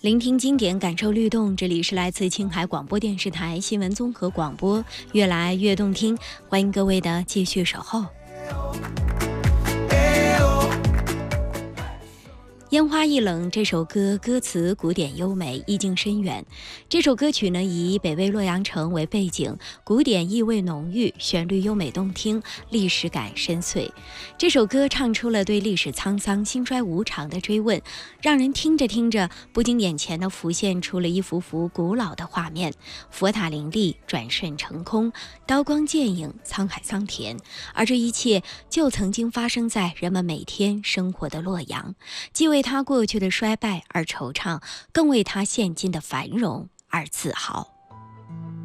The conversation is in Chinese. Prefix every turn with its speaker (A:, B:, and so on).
A: 聆听经典，感受律动。这里是来自青海广播电视台新闻综合广播，越来越动听。欢迎各位的继续守候。烟花易冷这首歌歌词古典优美，意境深远。这首歌曲呢，以北魏洛阳城为背景，古典意味浓郁，旋律优美动听，历史感深邃。这首歌唱出了对历史沧桑、兴衰无常的追问，让人听着听着，不禁眼前的浮现出了一幅幅古老的画面：佛塔林立，转瞬成空，刀光剑影，沧海桑田。而这一切，就曾经发生在人们每天生活的洛阳，既为他过去的衰败而惆怅，更为他现今的繁荣而自豪。